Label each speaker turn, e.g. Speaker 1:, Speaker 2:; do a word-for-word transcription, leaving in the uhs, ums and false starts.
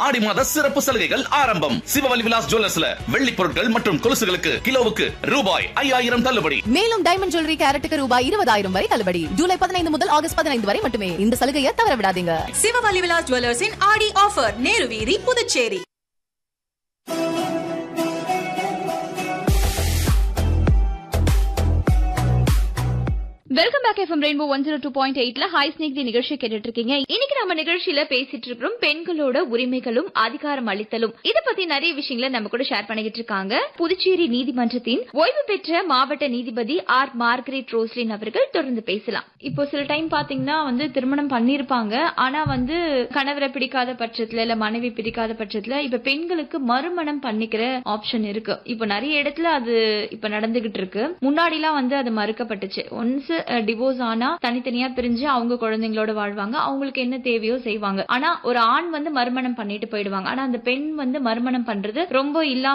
Speaker 1: ஆடி மாத சிறப்பு சலுகைகள் ஆரம்பம். சிவவலி விலாஸ் ஜுவல்லர்ஸ்ல வெள்ளி பொருட்கள் மற்றும் கொலுசுகளுக்கு கிலோவுக்கு ரூபாய் ஐயாயிரம் தள்ளுபடி.
Speaker 2: மேலும் டைமண்ட் ஜுவல்லரி கேரட்டுக்கு ரூபாய் இருபதாயிரம் வரை தள்ளுபடி. ஜூலை பதினைந்து முதல் ஆகஸ்ட் பதினைந்து வரை மட்டுமே. இந்த சலுகையை தவற விடாதீங்க.
Speaker 3: சிவவலி விலாஸ் ஜுவல்லர்ஸின் ஆடி ஆஃபர், நேரு வீதி, Puducherry.
Speaker 4: Welcome back FM rainbow one zero two point எயிட்ல ஹாய் ஸ்னேக் தி நிகழ்ச்சி கேட்டுட்டு இருக்கீங்க. இன்னைக்கு நம்ம நிகழ்ச்சியில பேசிட்டு இருக்கிறோம் பெண்களோட உரிமைகளும் அதிகாரம் அளித்தலும். இத பத்தி நிறைய விஷயங்களை நம்ம கூட ஷேர் பண்ணிக்கிட்டு இருக்காங்க புதுச்சேரி நீதிமன்றத்தின் ஓய்வு பெற்ற மாவட்ட நீதிபதி ஆர் மார்கரெட் ரோஸ்லின் அவர்கள். தொடர்ந்து பேசலாம். இப்போ சில டைம் பாத்தீங்கன்னா வந்து திருமணம் பண்ணிருப்பாங்க, ஆனா வந்து கணவரை பிடிக்காத பட்சத்துல இல்ல மனைவி பிடிக்காத பட்சத்துல இப்ப பெண்களுக்கு மறுமணம் பண்ணிக்கிற ஆப்ஷன் இருக்கு. இப்போ நிறைய இடத்துல அது இப்ப நடந்துகிட்டு இருக்கு. முன்னாடி எல்லாம் வந்து அது மறுக்கப்பட்டுச்சு. ஒன்ஸ் டிவோர்ஸ் ஆனா தனித்தனியா பிரிஞ்சு அவங்க குழந்தைங்களோட வாழ்வாங்க, அவங்களுக்கு என்ன தேவையோ செய்வாங்க. ஆனா ஒரு ஆண் வந்து மறுமணம் பண்ணிட்டு போயிடுவாங்க. ஆனா அந்த பெண் வந்து மறுமணம் பண்றது ரொம்ப இல்லாம